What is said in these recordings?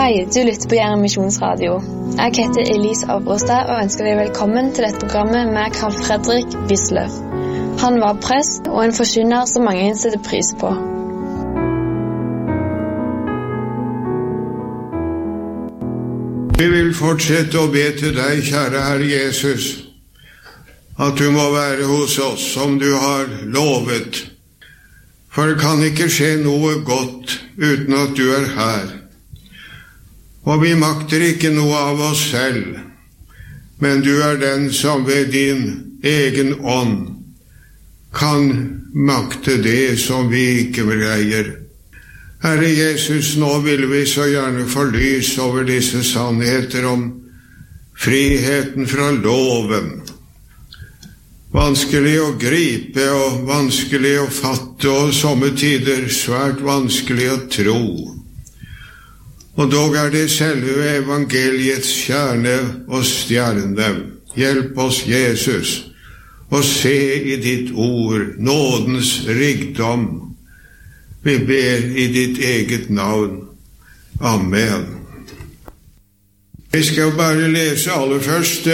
Hei, du lytter på Jæren Misjonsradio. Jeg heter Elise Abrostad og ønsker deg velkommen til dette programmet med Carl Fredrik Wisløff. Han var prest og en forkynner som mange setter pris på. Vi vil fortsette å be til deg, kjære Herre Jesus, at du må være hos oss som du har lovet. For det kan ikke skje noe godt uten at du er her. Og vi makter ikke noe av oss selv, men du er den som ved din egen ånd kan makte det som vi ikke greier. Herre Jesus, nå vil vi så gjerne få lys over disse sannheter om friheten fra loven. Vanskelig å gripe og vanskelig å fatte, og somme tider svært vanskelig å tro. Og dog er det selve evangeliets kjerne og stjerne. Hjelp oss, Jesus, å se i ditt ord nådens rikdom. Vi ber i ditt eget navn. Amen. Vi skal bare lese aller først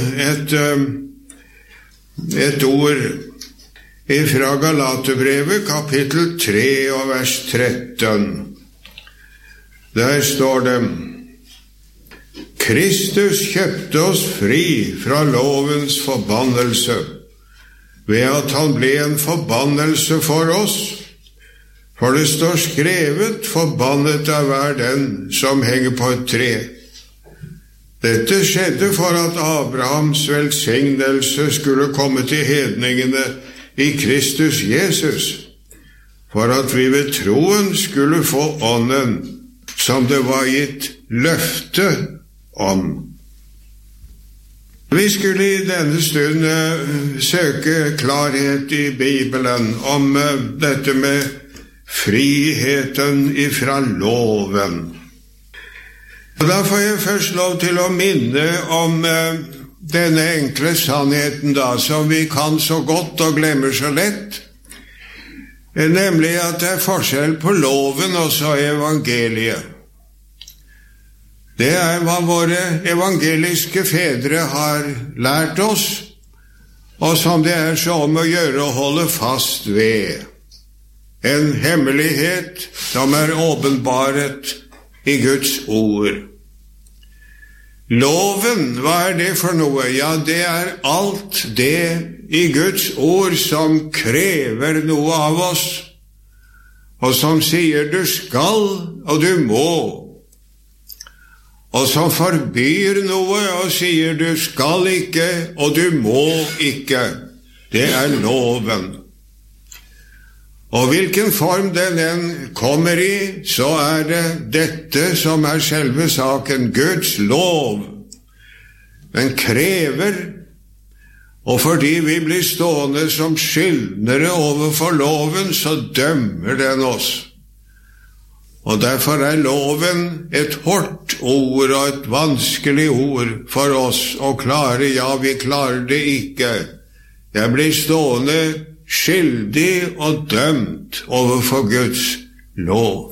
et ord fra Galaterbrevet, kapittel 3 og vers 13. Der står det: Kristus kjøpte oss fri fra lovens forbannelse, ved at han ble en forbannelse for oss. For det står skrevet: forbannet er hver den som henger på et tre. Dette skjedde for at Abrahams velsignelse skulle komme til hedningene i Kristus Jesus, for at vi ved troen skulle få ånden som det var gitt løfte om. Vi skulle i denne stund søke klarhet i Bibelen om dette med friheten ifra loven. Og da får jeg først lov til å minne om denne enkle sannheten da, som vi kan så godt og glemmer så lett, nemlig at det er forskjell på loven og så evangeliet. Det er hva våre evangeliske fedre har lært oss, og som det er så om å gjøre å holde fast ved. En hemmelighet som er åpenbaret i Guds ord. Loven, hva er det for noe? Ja, det er alt det i Guds ord som krever noe av oss, og som sier du skal og du må, og som forbyr noe og sier du skal ikke og du må ikke. Det er loven. Og hvilken form den kommer i, så er det dette som er selve saken, Guds lov. Den krever, og fordi vi blir stående som skyldnere overfor loven, så dømmer den oss. Og derfor er loven et hårdt ord og et vanskelig ord for oss å klare. Ja, vi klarer det ikke. Jeg blir stående skyldig og dømt overfor Guds lov.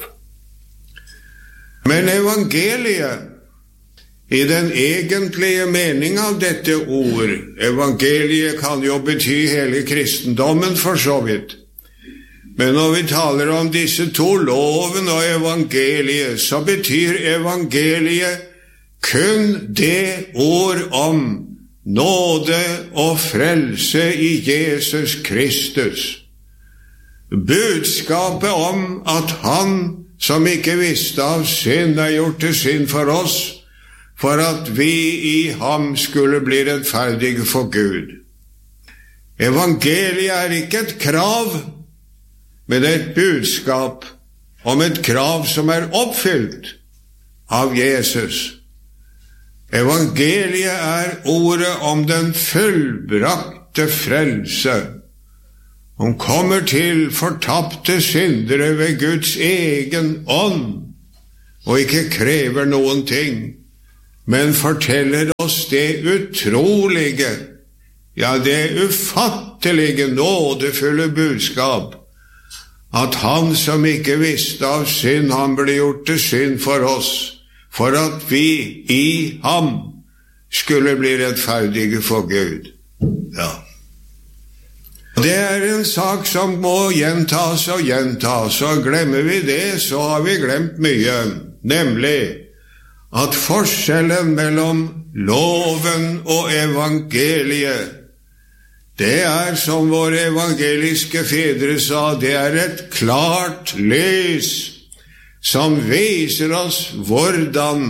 Men evangeliet, i den egentlige mening av dette ord, evangeliet kan jo bety hele kristendommen for så vidt, men når vi taler om disse to, loven og evangeliet, så betyr evangeliet kun det ord om nåde og frelse i Jesus Kristus. Budskapet om at han som ikke visste av synd er gjort til synd for oss, for at vi i ham skulle bli rettferdige for Gud. Evangeliet er ikke et krav, men et budskap om et krav som er oppfylt av Jesus. Evangeliet er ordet om den fullbrakte frelse. Hun kommer til fortapte syndere ved Guds egen ånd, og ikke krever noen ting, men forteller oss det utrolige, ja, det ufattelige, nådefulle budskap, at han som ikke visste av synd, han ble gjort til synd for oss, for at vi i ham skulle bli rettferdige for Gud. Ja. Det en sak som må gjentas og gjentas, og glemmer vi det, så har vi glemt mye, nemlig at forskjellen mellom loven og evangeliet, det som våre evangeliske fedre sa, det et klart lys som viser oss hvordan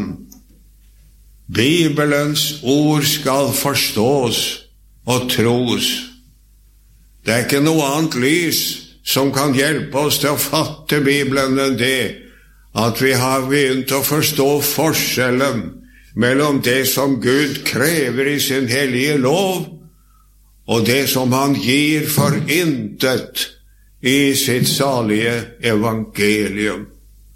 Bibelens ord skal forstås og tros. Det ikke noe annet lys som kan hjelpe oss til å fatte Bibelen enn det, at vi har begynt å forstå forskjellen mellom det som Gud krever i sin hellige lov, og det som han gir for intet i sitt salige evangelium.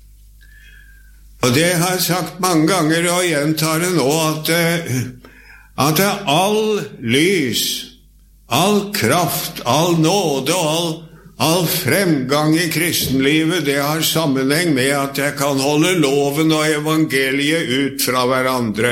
Og det har jeg sagt mange ganger, og gjentar det nå, at all lys, all kraft, all nåde og all fremgang i kristenlivet, det har sammenheng med at jeg kan holde loven og evangeliet ut fra hverandre.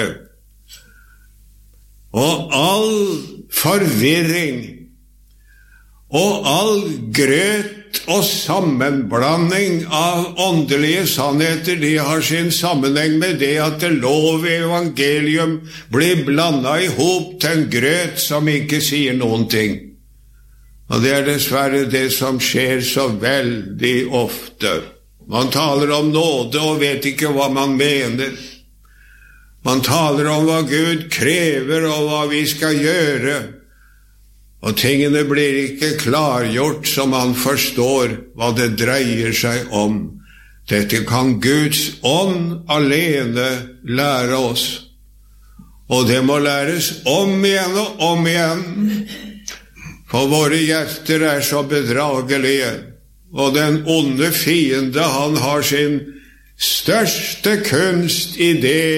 Og all forvirring og all grøt og sammenblanding av åndelige sannheter, de har sin sammenheng med det at det lov i evangelium blir blandet i hop til en grøt som ikke sier noen ting. Og det dessverre det som skjer så veldig ofte. Man taler om nåde og vet ikke hva man mener. Man taler om hva Gud krever og hva vi skal gjøre. Og tingene blir ikke klargjort så man forstår hva det dreier seg om. Dette kan Guds ånd alene lære oss. Og det må læres om igjen og om igjen. For våre hjerter så bedragelige. Og den onde fiende, han har sin største kunst i det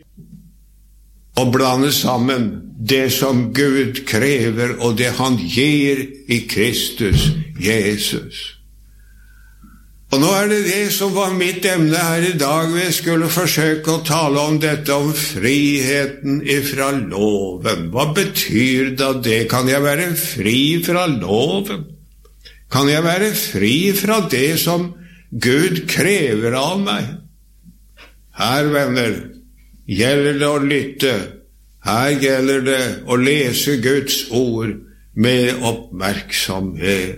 å blande sammen det som Gud krever og det han gir i Kristus Jesus. Og nå det det som var mitt emne her i dag. Vi skulle forsøke å tale om dette om friheten ifra loven. Hva betyr da det? Kan jeg være fri fra loven? Kan jeg være fri fra det som Gud krever av meg? Her, venner, gjelder det å lytte. Her gjelder det å lese Guds ord med oppmerksomhet.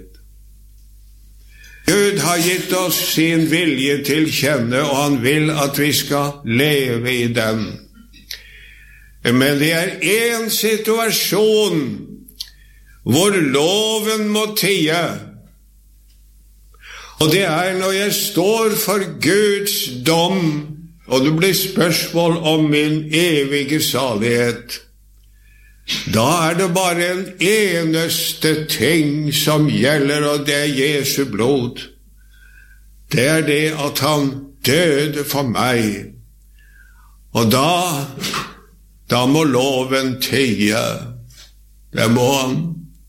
Gud har gitt oss sin vilje til kjenne, og han vil at vi skal leve i den. Men det en situasjon hvor loven må tie, og det når jeg står for Guds dom, og det blir spørsmål om min evige salighet. Da det bare en eneste ting som gjelder, og det Jesu blod. Det det at han døde for meg. Og da må loven tie. Det må han.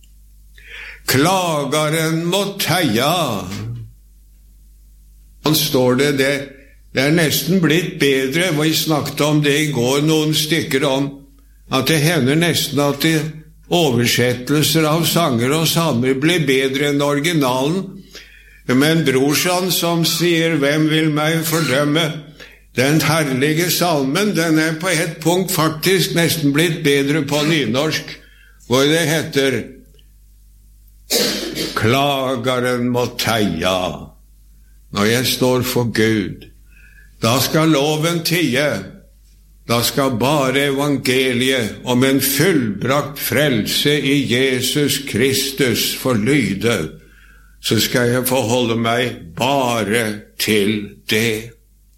Klageren må teie. Han står det nesten blitt bedre. Vi snakket om det i går, noen stykker om at det hender nesten at oversettelser av sanger og salmer blir bedre enn originalen. Men Brorsan som sier, hvem vil meg fordømme? Den herlige salmen, den på et punkt faktisk nesten blitt bedre på nynorsk, hvor det heter klageren må teie når jeg står for Gud. Da skal loven tie. Da skal bare evangeliet om en fullbrakt frelse i Jesus Kristus få lyde. Så skal jeg forholde meg bare til det.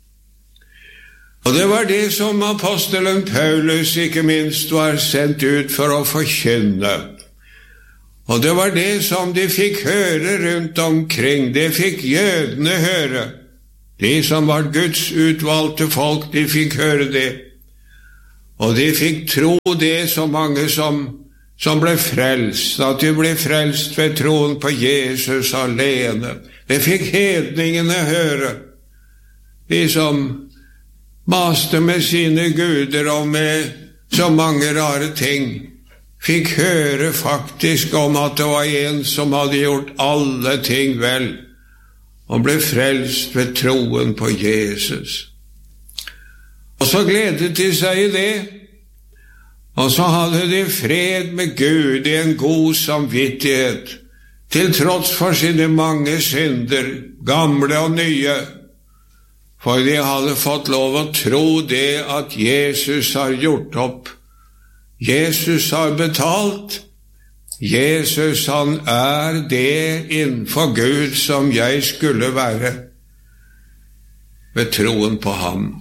Og det var det som apostelen Paulus ikke minst var sendt ut for å forkynne. Og det var det som de fikk høre rundt omkring. Det fikk jødene høre. De som var Guds utvalgte folk, de fikk høre det. Og de fikk tro det så mange som ble frelst, at de ble frelst ved troen på Jesus alene. Det fikk hedningene høre. De som maste med sine guder og med så mange rare ting, fikk høre faktisk om at det var en som hadde gjort alle ting vel, og ble frelst ved troen på Jesus. Og så gledet de seg i det, og så hadde de fred med Gud i en god samvittighet, til tross for sine mange synder, gamle og nye, for de hadde fått lov å tro det at Jesus har gjort opp. Jesus har betalt. Jesus, han det innenfor Gud som jeg skulle være, ved troen på ham.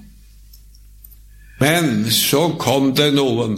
Men så kom det noen.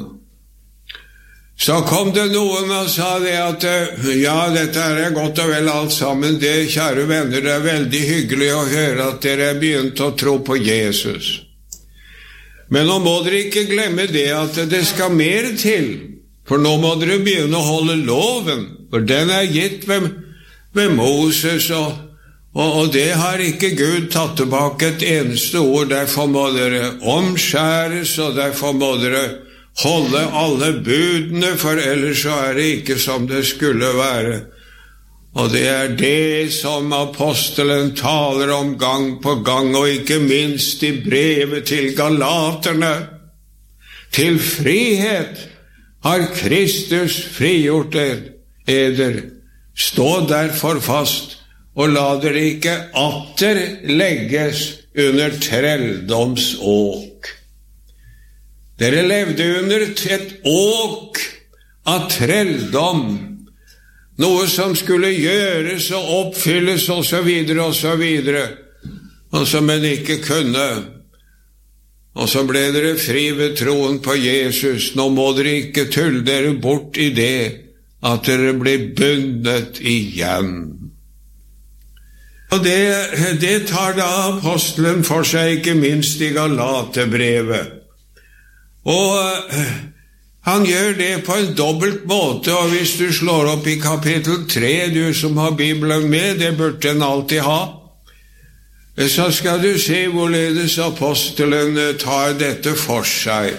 Og sa det at ja, dette godt og vel alt sammen, det, kjære venner, det veldig hyggelig å høre at dere begynt å tro på Jesus. Men nå må dere ikke glemme det at det skal mer til, for nå må dere begynne å holde loven, for den gitt ved Moses, og det har ikke Gud tatt tilbake et eneste ord. Derfor må dere omskjæres, og derfor må dere holde alle budene, for ellers så det ikke som det skulle være. Og det det som apostelen taler om gang på gang, og ikke minst i brevet til galaterne. Til frihet har Kristus frigjort eder. Stå derfor fast, og la dere ikke atter legges under trelldomsåk. Dere levde under et åk av trelldom, noe som skulle gjøres og oppfylles og så videre, og som en ikke kunne. Og så ble dere fri ved troen på Jesus. Nå må dere ikke tulle dere bort i det at dere blir bundet igjen. Og det tar da apostelen for seg, ikke minst i Galaterbrevet. Og han gjør det på en dobbelt måte, og hvis du slår opp i kapittel 3, du som har Bibelen med, det burde en alltid ha, så skal du se hvorledes apostelen tar dette for seg.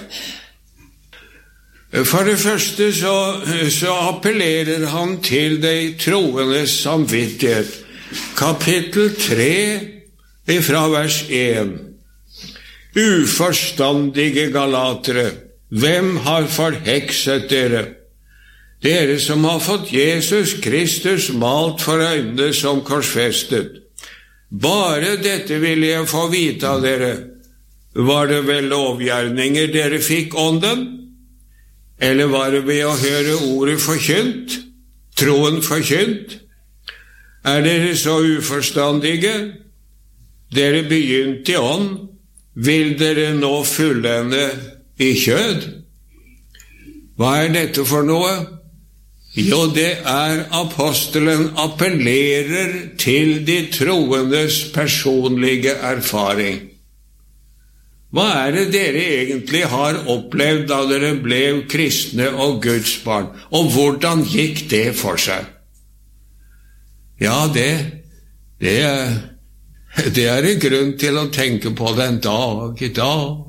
For det første så appellerer han til de troendes samvittighet. Kapittel 3 fra vers 1. Uforstandige galatere, hvem har forhekset dere? Dere som har fått Jesus Kristus malt for øynene som korsfestet. Bare dette ville jeg få vite av dere. Var det ved lovgjerninger dere fikk ånden? Eller var det ved å høre ordet forkynt? Troen forkynt? Dere så uforstandige? Dere begynte i ånd. Vil dere nå fullende i kjød? Hva dette for noe? Jo, det apostelen appellerer til de troendes personlige erfaring. Hva det dere egentlig har opplevd da dere ble kristne og Guds barn? Og hvordan gikk det for seg? Ja, det en grunn til å tenke på den dag i dag.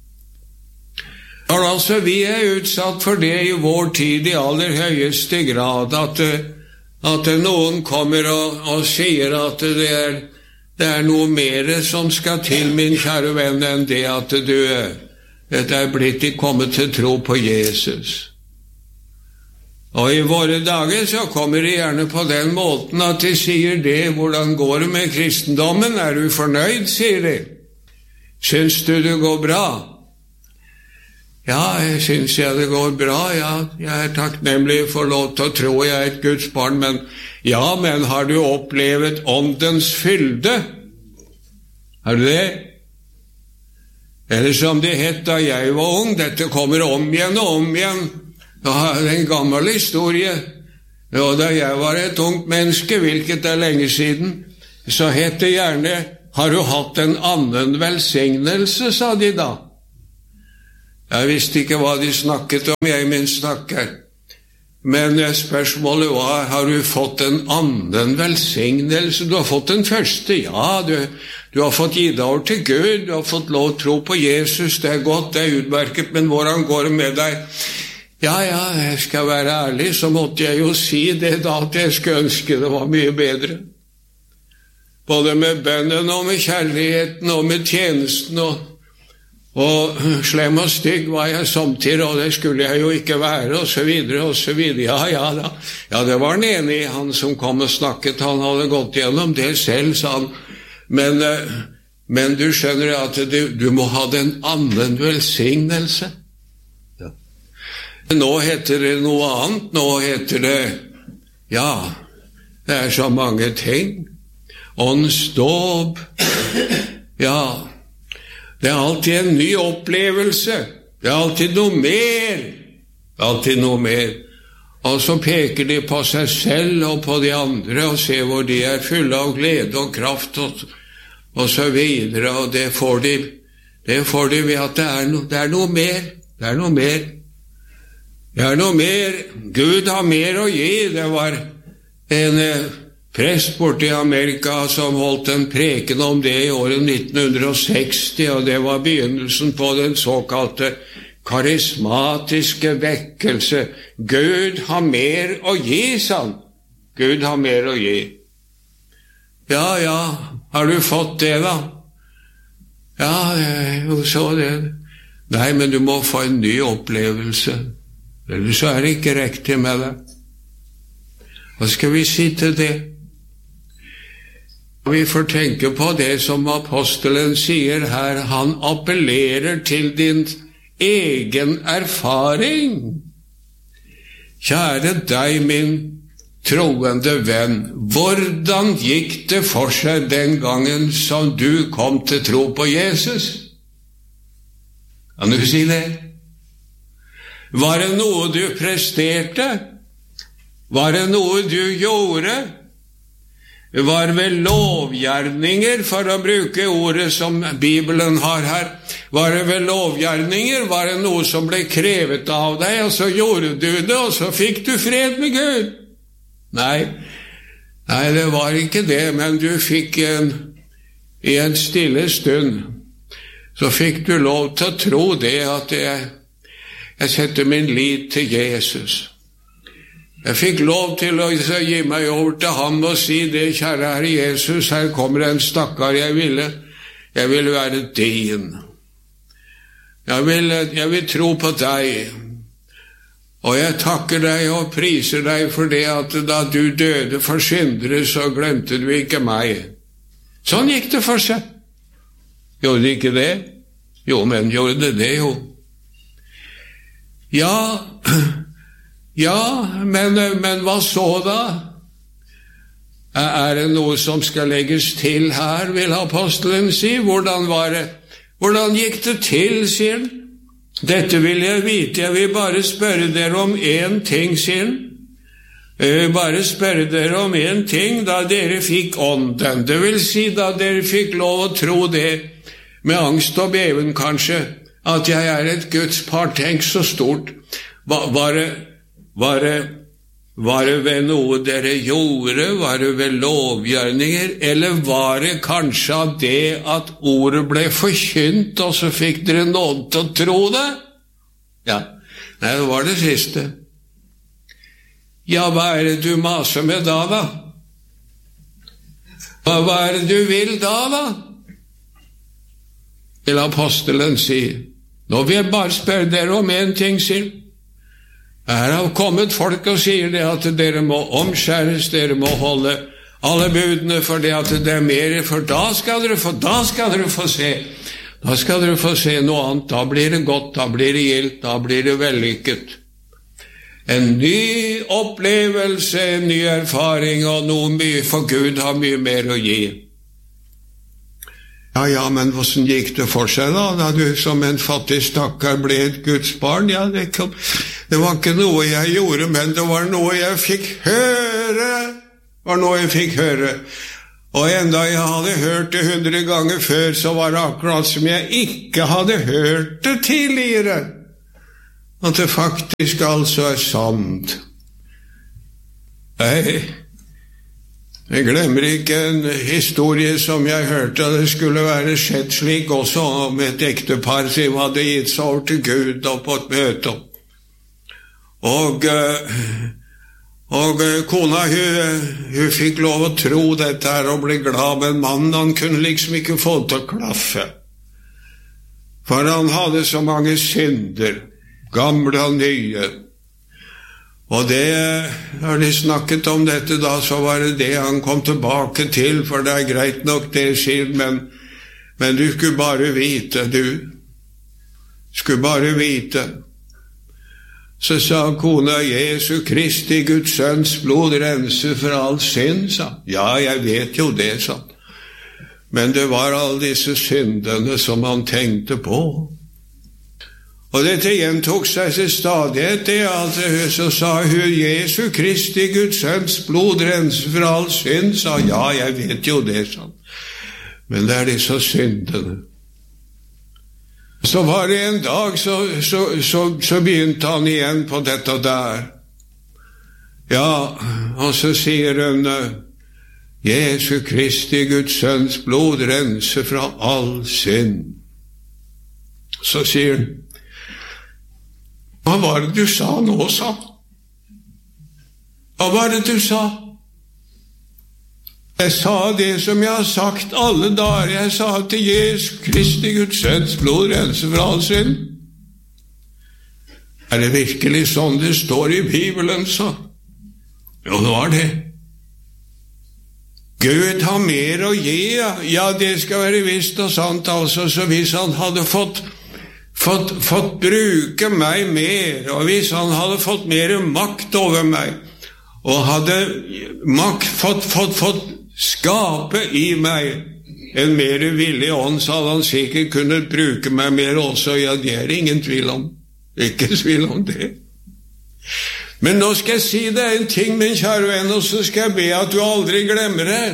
Og altså, vi utsatt for det i vår tid i aller høyeste grad, at noen kommer og sier at det noe mer som skal til, min kjære venn, enn det at det blitt kommet til tro på Jesus. Og i våre dager så kommer det gjerne på den måten at de sier det, hvordan går det med kristendommen? Du fornøyd, sier de. Syns du det går bra? Ja, jeg syns det går bra, ja. Jeg takknemlig for lov til å tro jeg et Guds barn, men har du opplevd åndens fylde? Har du det? Eller som det het da jeg var ung, dette kommer om igjen og om igjen. Det en gammel historie. Og da jeg var et ungt menneske, hvilket lenge siden, så het det gjerne, har du hatt en annen velsignelse, sa de da. Jeg visste ikke hva de snakket om, jeg min snakker. Men spørsmålet var, har du fått en annen velsignelse? Du har fått den første, ja, du Du har fått gitt deg over til Gud, du har fått lov å tro på Jesus, det godt, det utmerket, men hvordan går det med deg? Ja, jeg skal være ærlig, så måtte jeg jo si det da, at jeg skulle ønske det var mye bedre. Både med bønnen og med kjærligheten og med tjenesten og slem og stygg var jeg samtidig, og det skulle jeg jo ikke være, og så videre, og så videre. Ja da. Ja, det var den ene i han som kom og snakket, han hadde gått gjennom det selv, sa han. Men du skjønner at du må ha den annen velsignelse. Ja. Nå heter det noe annet, nå heter det, ja, det er så mange ting. Åndsdåp, ja, det er alltid en ny opplevelse, det er alltid noe mer, og så peker de på seg selv og på de andre og ser hvor de er fulle av glede og kraft og så videre, og det får de ved at det er noe mer. Gud har mer å gi. Det var en prest borte i Amerika som holdt en preken om det i året 1960, og det var begynnelsen på den såkalte karismatiske vekkelse. Gud har mer å gi, sa han. Gud har mer å gi. Ja, har du fått det da? Ja, jeg så det. Nei, men du må få en ny opplevelse. Ellers så er det ikke riktig med deg. Hva skal vi si til det? Vi får tenke på det som apostelen sier her. Han appellerer til din egen erfaring. Kjære deg, min troende venn, hvordan gikk det for seg den gangen som du kom til tro på Jesus? Kan du si det? Var det noe du presterte? Var det noe du gjorde? Var vel lovgjerninger, for å bruke ordet som Bibelen har her, var det vel lovgjerninger, var det noe som ble krevet av deg, og så gjorde du det, og så fikk du fred med Gud? Nei, det var ikke det, men du fikk i en stille stund, så fikk du lov til å tro det, at jeg setter min lit til Jesus. Jeg fikk lov til å gi meg over til ham og si det, kjære Herre Jesus, her kommer en stakkar, jeg vil være din. Jeg vil tro på deg, og jeg takker deg og priser deg for det at da du døde for syndere, så glemte du ikke meg. Sånn gikk det for seg. Gjorde det ikke det? Jo, men gjorde det jo. Ja, men hva så da? Er det noe som skal legges til her, vil apostelen si? Hvordan var det? Hvordan gikk det til, sier han? Dette vil jeg vite, jeg vil bare spørre dere om en ting, sier han. Jeg vil bare spørre dere om en ting, da dere fikk ånden. Det vil si, da dere fikk lov å tro det, med angst og beven kanskje, at jeg er et Guds par, tenk så stort. Var det ved noe dere gjorde? Var det ved lovgjerninger? Eller var det kanskje av det at ordet ble forkynt, og så fikk dere nåde til å tro det? Ja, nei, det var det siste. Ja, hva er det du maser med da? Hva er det du vil da? Til apostelen sier, nå vil jeg bare spørre dere om en ting, sier. Her har kommet folk og sier det at dere må omskjæres, dere må holde alle budene for det at det er mer, for da skal dere få se. Da skal dere få se noe annet, da blir det godt, da blir det gildt, da blir det vellykket. En ny opplevelse, en ny erfaring og noe mye, for Gud har mye mer å gi. Ja, men hvordan gikk det for seg da du som en fattig stakkar ble et Guds barn? Ja, det var ikke noe jeg gjorde, men det var noe jeg fikk høre. Og enda jeg hadde hørt det 100 ganger før, så var det akkurat som jeg ikke hadde hørt det tidligere. At det faktisk altså er sant. Jeg glemmer ikke en historie som jeg hørte. Det skulle være skjedd slik også om et ektepar som hadde gitt seg over til Gud og på et møte. Og kona, hun fikk lov å tro dette her og ble glad, men mannen, han kunne liksom ikke få det til å klaffe. For han hadde så mange synder, gamle og nye. Og når de snakket om dette da, så var det han kom tilbake til, for det greit nok det skilt, men du skulle bare vite, skulle bare vite. Så sa kona, Jesu Kristi, Guds sønns blod renser for all synd, sa. Ja, jeg vet jo det, sa. Men det var alle disse syndene som han tenkte på. Og dette gjentok seg til stadighet, så sa hun, Jesu Kristi, Guds sønns blod renser for all synd, sa. Ja, jeg vet jo det, sa. Men det disse syndene. Så var det en dag, så begynte han igjen på dette der. Ja, og så sier hun, Jesu Kristi, Guds sønns blod renser fra all synd. Så sier han, hva var det du sa nå, sa? Hva var det du sa? Jeg sa det som jeg har sagt alle dager. Jeg sa til Jesu Kristi, Guds sønns blod renser for all synd. Det virkelig sånn det står i Bibelen, sa? Jo, det var det. Gud har mer å gi, ja, det skal være visst og sant, altså, så hvis han hadde fått bruke meg mer, og hvis han hadde fått mer makt over meg, og hadde fått skape i meg en mer villig ånd, så hadde han sikkert kunnet bruke meg mer også. Ja, det ingen tvil om. Ikke tvil om det. Men nå skal jeg si deg en ting, min kjære venn, og så skal jeg be at du aldri glemmer det.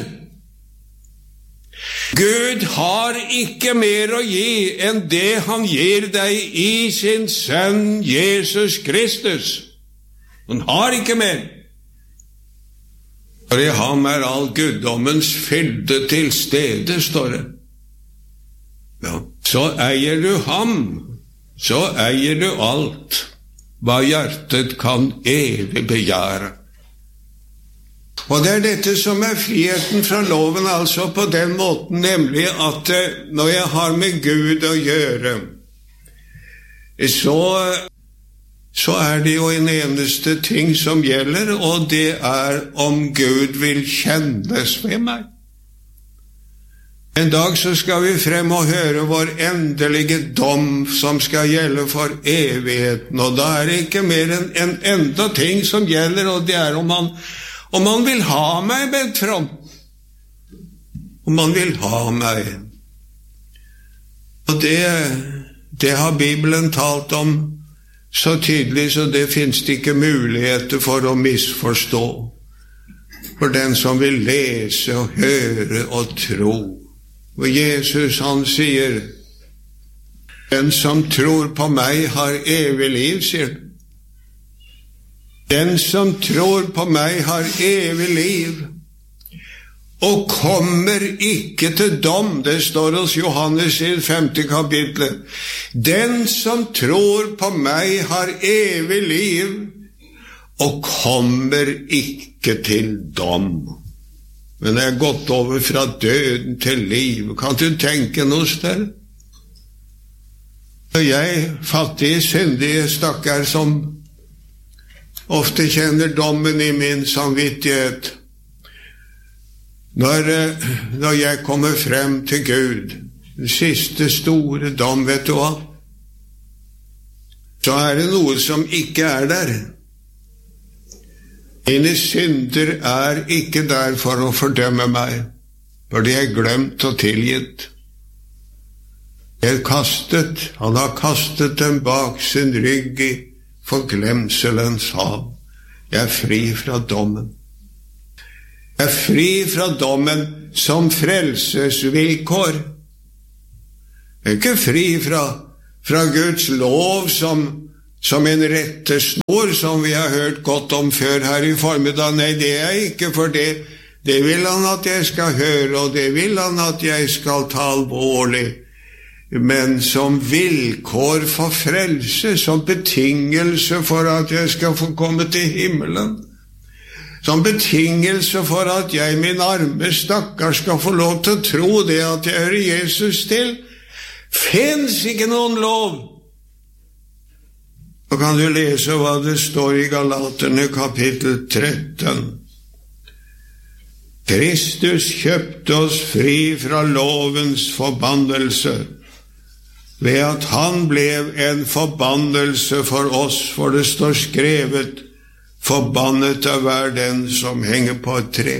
Gud har ikke mer å gi enn det han gir deg i sin sønn Jesus Kristus. Han har ikke mer. For i ham all guddommens fylde til stede, står det. Ja, så eier du ham, så eier du alt, hva hjertet kan evig begjære. Og det dette som friheten fra loven, altså på den måten, nemlig at når jeg har med Gud å gjøre, så det jo en eneste ting som gjelder, og det om Gud vil kjennes ved meg. En dag så skal vi frem og høre vår endelige dom som skal gjelde for evigheten, og da det ikke mer enn en enda ting som gjelder, og det om man vil ha meg, Bent From. Om man vil ha meg. Og det har Bibelen talt om så tydelig, så det finnes det ikke muligheter for å misforstå. For den som vil lese og høre og tro. Og Jesus, han sier, den som tror på meg har evig liv, sier han. Den som tror på meg har evig liv, og kommer ikke til dom. Det står hos Johannes i 5. kapitlet. Den som tror på meg har evig liv, og kommer ikke til dom. Men det gått over fra døden til liv. Kan du tenke noe sted? Og jeg, fattige, syndige stakkar, som ofte kjenner dommen i min samvittighet, når jeg kommer frem til Gud, den siste store dom, vet du hva? Så det noe som ikke der. Mine synder ikke der for å fordømme meg, for de glemt og tilgitt. Han har kastet dem bak sin rygg i forglemselens hav. Jeg fri fra dommen. Jeg fri fra dommen som frelsesvilkår. Jeg ikke fri fra Guds lov som en rettesnor, som vi har hørt godt om før her i formiddag. Nei, det ikke, for Det vil han at jeg skal høre, og det vil han at jeg skal ta alvorlig. Men som vilkår for frelse, som betingelse for at jeg skal få komme til himmelen, som betingelse for at jeg, min arme stakkar, skal få lov til å tro det at jeg hører Jesus til, finnes ikke noen lov. Og kan du lese hva det står i Galaterne kapittel 13. Kristus kjøpte oss fri fra lovens forbannelse, ved at han ble en forbannelse for oss, for det står skrevet, forbannet er hver den som henger på et tre.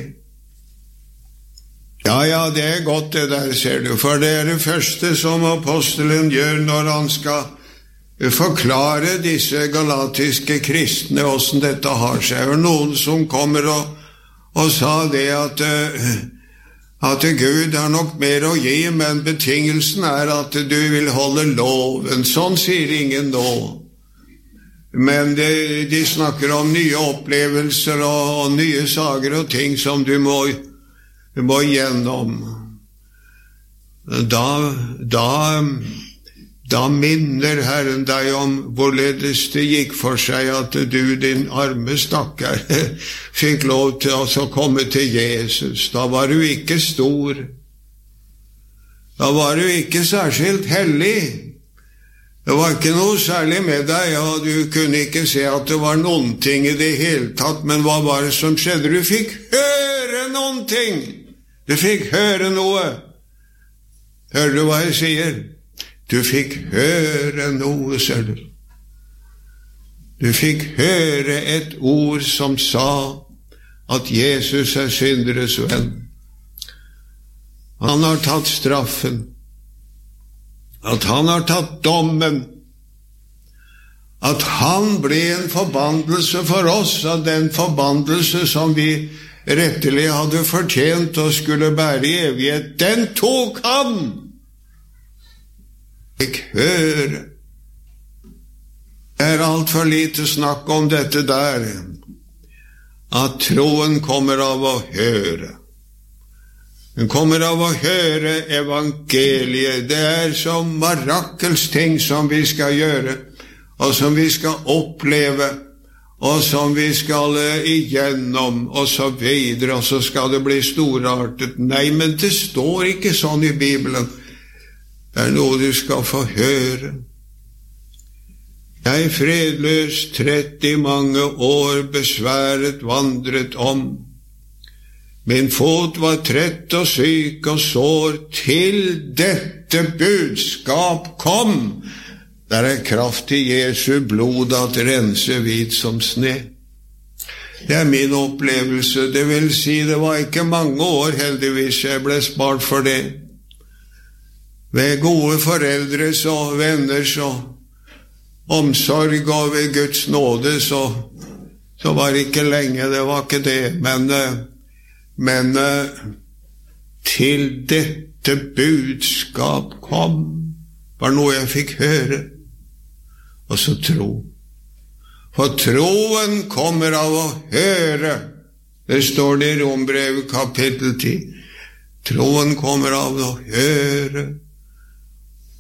Ja, det er godt det der, ser du, for det er det første som apostelen gjør når han skal forklare disse galatiske kristne hvordan dette har seg. Det var noen som kommer og sa det at Gud har nok mer å gi, men betingelsen er at du vil holde loven. Sånn sier ingen nå. Men de snakker om nye opplevelser og nye saker og ting som du må gjennom. Da minner Herren deg om hvorledes det gikk for seg at du, din arme stakkar, fikk lov til å komme til Jesus. Da var du ikke stor. Da var du ikke særskilt hellig. Det var ikke noe særlig med deg, og du kunne ikke se at det var noen ting i det hele tatt, men hva var det som skjedde? Du fikk høre noen ting. Du fikk høre noe. Hører du hva jeg sier? Du fikk høre noe, ser du. Du fikk høre et ord som sa at Jesus er synderes venn. Han har tatt straffen. At han har tatt dommen. At han ble en forbannelse for oss, av den forbannelse som vi rettelig hadde fortjent og skulle bære i evighet. Den tok han. Fikk høre. Det er alt for lite snakk om dette der, at troen kommer av å høre. Den kommer av å høre evangeliet. Det er som mirakelsting som vi skal gjøre, og som vi skal oppleve, og som vi skal igjennom, og så videre, og så skal det bli storartet. Nei, men det står ikke sånn i Bibelen. Det er noe du skal få høre. Jeg fredløs 30 mange år besværet vandret om. Min fot var trett og syk og sår, til dette budskap kom. Der er kraft i Jesu blod at rense hvit som sne. Det er min opplevelse. Det vil si, det var ikke mange år heldigvis jeg ble spart for det. Ved gode foreldres og venners og omsorg og ved Guds nåde, så var det ikke lenge, det var ikke det. Men til dette budskap kom, var noe jeg fikk høre, og så tro. For troen kommer av å høre. Det står det i Rombrevet kapittel 10. Troen kommer av å høre,